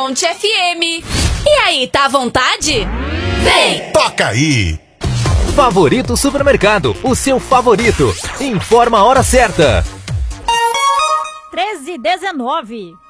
Ponte FM. E aí, tá à vontade? Vem! Toca aí! Favorito Supermercado, o seu favorito. Informa a hora certa. 13h19.